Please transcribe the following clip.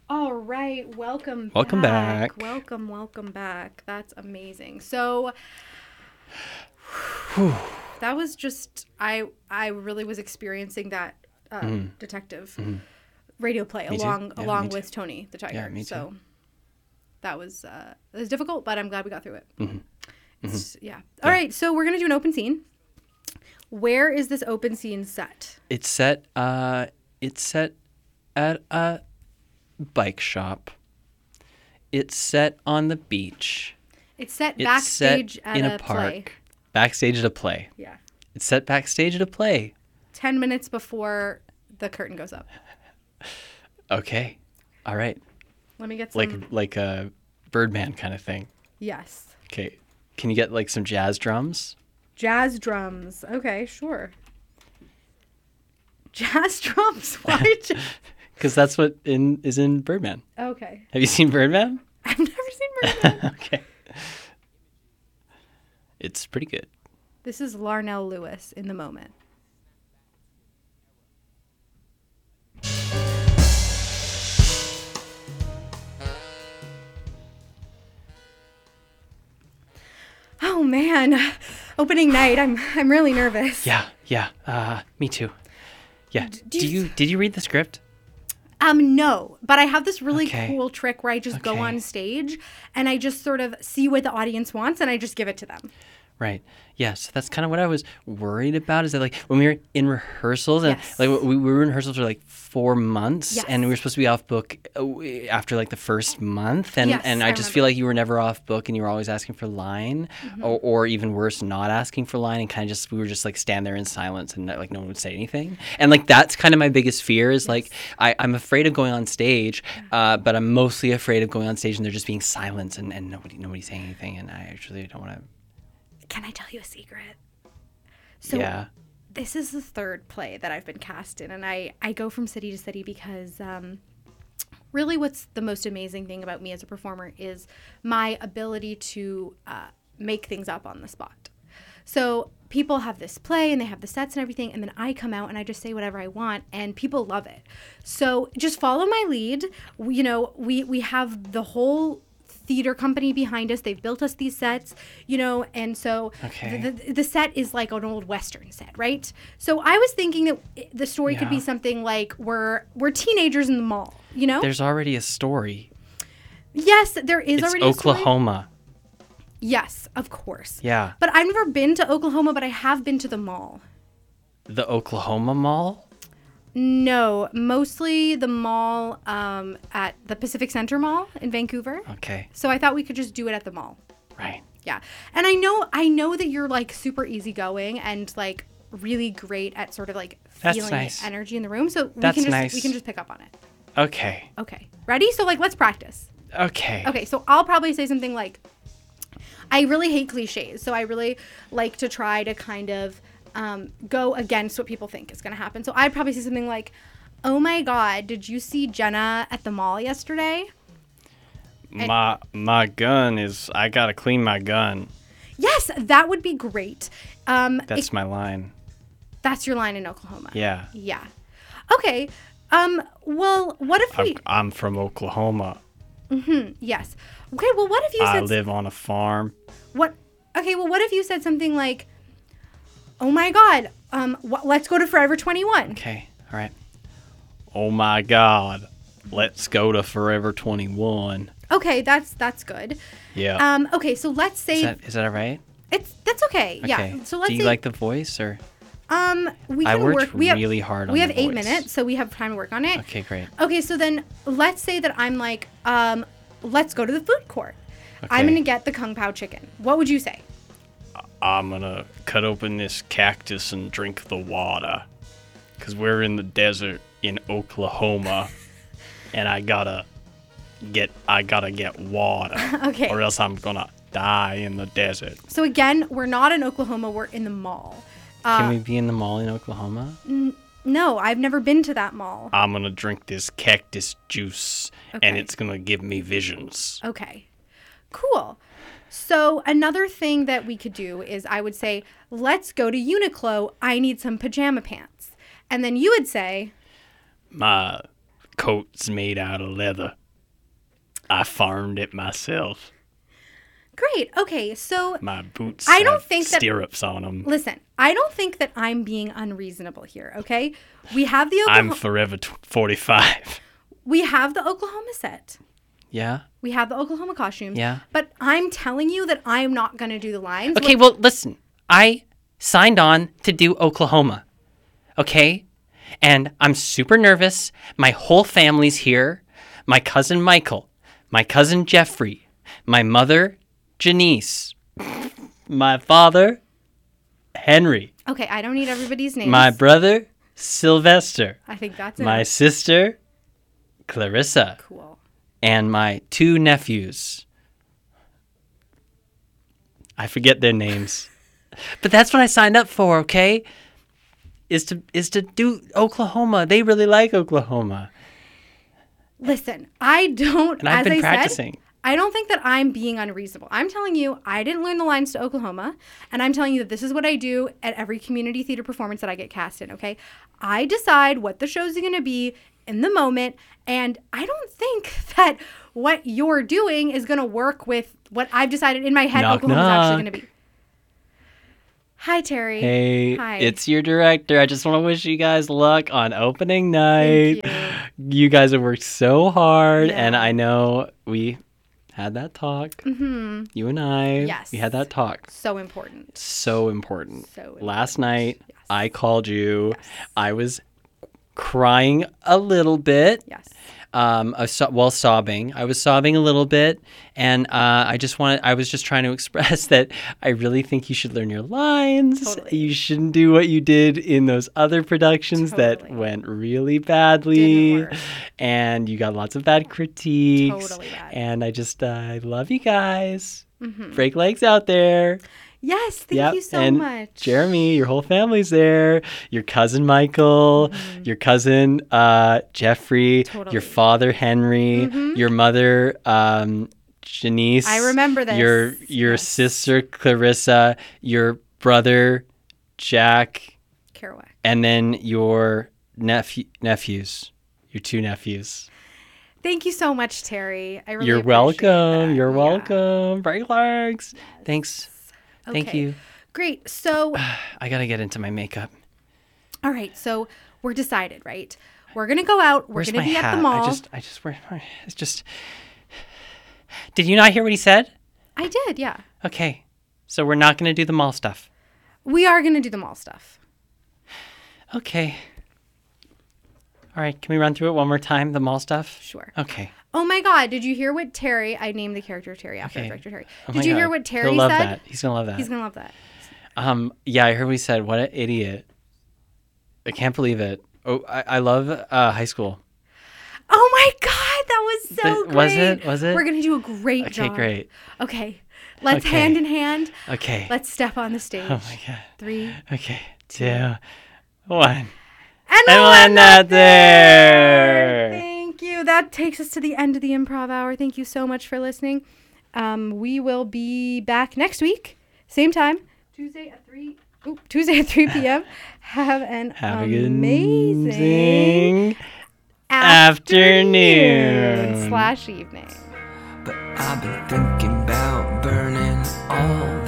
All right, welcome Welcome back. back. Welcome back. That's amazing. So Whew. that was just I really was experiencing that detective Mhm. radio play Me too. Yeah, along me too. with Tony the Tiger. Yeah, me too. So that was it was difficult, but I'm glad we got through it. hmm Yeah. All right, so we're gonna do an open scene. Where is this open scene set? It's set. It's set at a bike shop. It's set on the beach. It's set It's backstage set at in a a park. play. Backstage at a play. Yeah. It's set backstage at a play. 10 minutes before the curtain goes up. Okay. All right. Let me get some. Like a Birdman kind of thing. Yes. Okay. Can you get like some jazz drums? Jazz drums. Okay, sure. Jazz drums? Why? Because that's what is in Birdman. Okay. Have you seen Birdman? I've never seen Birdman. Okay. It's pretty good. This is Larnell Lewis in the moment. Oh man, opening night. I'm really nervous. Yeah. Me too. Yeah. do you- Did you read the script? No, but I have this really Okay. cool trick where I just go Okay. on stage and I just sort of see what the audience wants and I just give it to them. Right. Yeah. So that's kind of what I was worried about. Is that like when we were in rehearsals and Yes. like we were in rehearsals for like 4 months Yes. and we were supposed to be off book after like the first month and Yes, and I I just feel remember. like you were never off book and you were always asking for line Mm-hmm. or even worse not asking for line and kind of just we were just like stand there in silence and like no one would say anything and like that's kind of my biggest fear is like I'm afraid of going on stage but I'm mostly afraid of going on stage and there just being silence and nobody saying anything and I actually don't want to. Can I tell you a secret? So Yeah. this is the third play that I've been cast in, and I go from city to city because really what's the most amazing thing about me as a performer is my ability to make things up on the spot. So people have this play and they have the sets and everything, and then I come out and I just say whatever I want, and people love it. So just follow my lead. We have the whole theater company behind us. They've built us these sets, and so Okay. the set is like an old Western set, right? So I was thinking that the story could be Yeah. something like we're teenagers in the mall, There's already a story. Yes, there is It's already a story. Oklahoma. Yes, of course. Yeah. But I've never been to Oklahoma, but I have been to the mall. The Oklahoma Mall? No, mostly the mall at the Pacific Center Mall in Vancouver. Okay. So I thought we could just do it at the mall. Right. Yeah. And I know that you're like super easygoing and like really great at sort of like That's feeling nice. energy in the room. So That's we nice. can just pick up on it. Okay. Okay. Ready? So like let's practice. Okay. Okay, so I'll probably say something like, I really hate cliches, so I really like to try to kind of go against what people think is going to happen. So I'd probably say something like, oh my God, did you see Jenna at the mall yesterday? My gun is I gotta clean my gun. Yes, that would be great. That's my line. That's your line in Oklahoma. Yeah. Yeah. Okay. Well, what if we... I'm from Oklahoma. Yes. Okay, well, what if you I said... live on a farm. What? Okay, well, what if you said something like, oh my God, let's go to Forever 21. Okay. All right. Oh my God. Let's go to Forever 21. Okay, that's good. Yeah. Okay, so let's say Is that all right? that's okay. Okay. Yeah. So let's Do you say like the voice or? we I can worked work. We have really hard on We have the 8 voice. minutes, so we have time to work on it. Okay, great. Okay, so then let's say that I'm like, let's go to the food court. I'm Okay. gonna get the Kung Pao chicken. What would you say? I'm gonna cut open this cactus and drink the water. Cause we're in the desert in Oklahoma, and I gotta get water, Okay. or else I'm gonna die in the desert. So again, we're not in Oklahoma. We're in the mall. Can we be in the mall in Oklahoma? No, I've never been to that mall. I'm gonna drink this cactus juice, and Okay. it's gonna give me visions. Okay. Cool. So another thing that we could do is I would say, let's go to Uniqlo. I need some pajama pants. And then you would say, My coat's made out of leather. I farmed it myself. Great. Okay, so My boots I don't have think that- stirrups on them. listen, I don't think that I'm being unreasonable here, okay? We have the I'm Oklahoma, forever 45. we have the Oklahoma set. Yeah? We have the Oklahoma costumes. Yeah. But I'm telling you that I'm not going to do the lines. Okay, well, listen. I signed on to do Oklahoma. Okay? And I'm super nervous. My whole family's here. My cousin Michael, my cousin Jeffrey, my mother Janice, my father Henry, Okay, I don't need everybody's names. my brother Sylvester, I think that's my enough. sister Clarissa, Cool. and my 2 nephews. I forget their names. But that's what I signed up for, okay? Is to do Oklahoma. They really like Oklahoma. Listen, I don't, And I've as been I practicing. said, I don't think that I'm being unreasonable. I'm telling you, I didn't learn the lines to Oklahoma, and I'm telling you that this is what I do at every community theater performance that I get cast in, okay? I decide what the show's going to be in the moment, and I don't think that what you're doing is going to work with what I've decided in my head Knock, Oklahoma's actually knock. going to be. Hi, Terry. Hey, Hi. it's your director. I just want to wish you guys luck on opening night. Thank You guys have worked so hard, Yeah. and I know we had that talk. Mm-hmm. You and I. Yes. We had that talk. So important. So important. So important. Last night, Yes. I called you. I was crying a little bit. Yes. While sobbing. I was sobbing a little bit, and I was just trying to express that I really think you should learn your lines. Totally. You shouldn't do what you did in those other productions that Totally. went really badly, Didn't work. and you got lots of bad critiques. Totally bad. And I love you guys. Break legs out there. Yes, thank Yep, you so and much. Jeremy, your whole family's there. Your cousin Michael, your cousin Jeffrey, Totally. your father Henry, your mother Janice. I remember this. Your Yes. sister Clarissa, your brother Jack, Kerouac. and then your nephews, your 2 nephews. Thank you so much, Terry. I really You're appreciate welcome. that. You're Yeah. welcome. Break legs. Thanks. Thank Okay. you. Great. So, I gotta get into my makeup. all right. So we're decided, right? We're gonna go out. We're Where's gonna my be hat? at the mall. I just where it's just. Did you not hear what he said? I did, yeah. Okay, so we're not gonna do the mall stuff. We are gonna do the mall stuff. Okay. All right, can we run through it one more time? The mall stuff. Sure. Okay. Oh my God! Did you hear what Terry? I named the character Terry after Okay. director Terry. Oh Did my you hear God. what Terry He'll love said? that. He's gonna love that. He's gonna love that. Yeah, I heard what he said. What an idiot! I can't believe it. Oh, I love high school. Oh my God! That was so great. Was it? Was it? We're gonna do a great job. Okay, great. Okay. Let's Okay. hand in hand. Okay. Let's step on the stage. Oh my God. 3, Okay. 2, 1. and And we'll end that there. Thank you. That takes us to the end of the improv hour. Thank you so much for listening. We will be back next week, same time, Tuesday at 3 p.m. Have an Have a good amazing afternoon. /evening. But I've been thinking about burning all